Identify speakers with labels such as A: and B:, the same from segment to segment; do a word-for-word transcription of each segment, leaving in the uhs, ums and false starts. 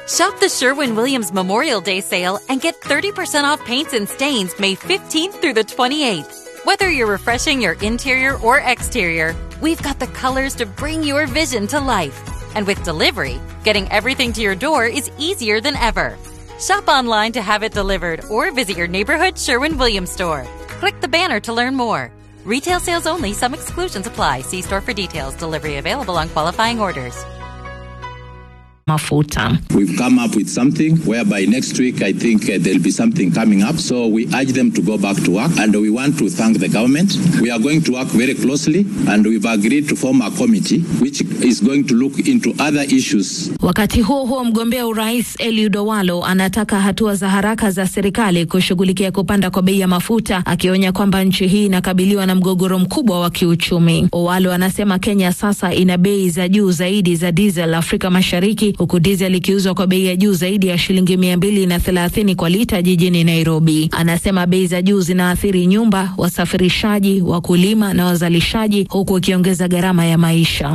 A: Shop the Sherwin-Williams Memorial Day sale and get thirty percent off paints and stains May fifteenth through the twenty-eighth. Whether you're refreshing your interior or exterior, we've got the colors to bring your vision to life. And with delivery, getting everything to your door is easier than ever. Shop online to have it delivered or visit your neighborhood Sherwin-Williams store. Click the banner to learn more. Retail sales only. Some exclusions apply. See store for details. Delivery available on qualifying orders.
B: Mafuta.
C: We've come up with something whereby next week I think uh, there'll be something coming up. So we urge them to go back to work, and we want to thank the government. We are going to work very closely, and we've agreed to form a committee which is going to look into other issues.
B: Wakati huo huo, mgombea urais Eliud Owalo anataka hatua za haraka za serikali kushughulikia kupanda kwa bei ya mafuta, akionya kwamba nchi hii inakabiliwa na mgogoro mkubwa wa kiuchumi. Owalo anasema Kenya sasa ina bei za juu zaidi za diesel Afrika Mashariki, huku diesel ikiuzwa kwa bei ya juu zaidi ya shilingi mia mbili na thelathini kwa lita jijini Nairobi. Anasema bei za juu zinaathiri nyumba, wasafirishaji, wakulima na wazalishaji, huku ikiongeza gharama ya maisha.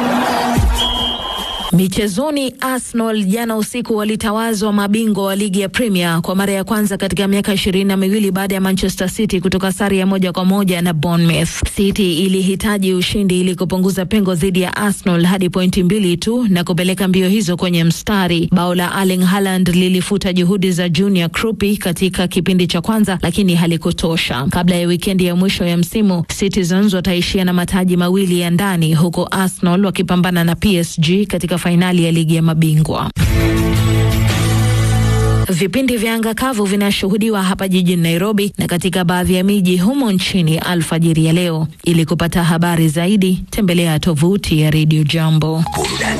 B: Michezoni, Arsenal jana usiku walitawazwa mabingwa wa ligi ya Premier kwa mara ya kwanza katika miaka ishirini na miwili baada ya Manchester City kutoka sare ya moja kwa moja na Bournemouth. City ilihitaji ushindi ili kupunguza pengo dhidi ya Arsenal hadi pointi mbili tu na kupeleka mbio hizo kwenye mstari. Bao la Erling Haaland lilifuta juhudi za Junior Krupi katika kipindi cha kwanza, lakini halikutosha. Kabla ya wikendi ya mwisho ya msimu, Citizens wataishia na mataji mawili ya ndani, huko Arsenal wakipambana na P S G katika fainali ya ligi ya mabingwa. Vipindi vya anga kavu vinashuhudiwa hapa jijini Nairobi na katika baadhi ya miji humo nchini alfajiri ya leo. Ili kupata habari zaidi, tembelea tovuti ya Radio Jambo.